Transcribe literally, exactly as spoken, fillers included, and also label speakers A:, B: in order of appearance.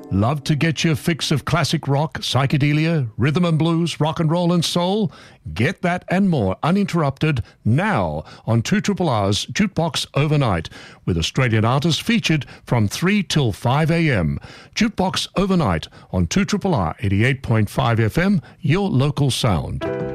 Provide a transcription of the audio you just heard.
A: Love to get your fix of classic rock, psychedelia, rhythm and blues, rock and roll and soul? Get that and more uninterrupted now on two R R's Jukebox Overnight, with Australian artists featured from three till five a.m. Jukebox Overnight on two R R R eighty-eight point five F M, your local sound.